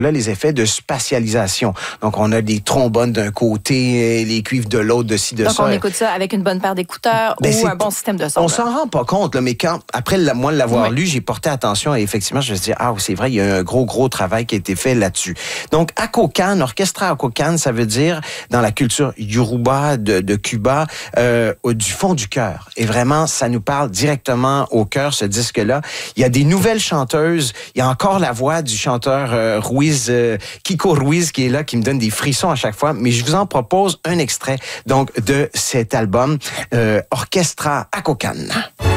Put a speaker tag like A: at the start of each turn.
A: Là, les effets de spatialisation. Donc, on a des trombones d'un côté, les cuivres de l'autre, de ci, de ça.
B: Donc, on écoute ça avec une bonne paire d'écouteurs ou un bon système de son.
A: On s'en rend pas compte, là, mais après moi l'avoir lu, j'ai porté attention et effectivement, je me suis dit, c'est vrai, il y a un gros travail qui a été fait là-dessus. Donc, Akokan, Orchestra Akokan, ça veut dire, dans la culture Yoruba de Cuba, du fond du cœur. Et vraiment, ça nous parle directement au cœur, ce disque-là. Il y a des nouvelles chanteuses. Il y a encore la voix du chanteur Kiko Ruiz qui est là, qui me donne des frissons à chaque fois. Mais je vous en propose un extrait donc de cet album Orchestra Akokan.